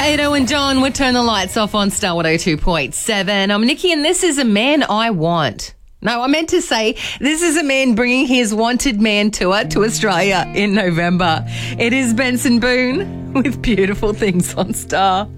Ado and John would turn the lights off on Star 102.7. I'm Nikki and this is a man I want. No, I meant to say this is a man bringing his Wanted Man tour to Australia in November. It is Benson Boone with Beautiful Things on Star.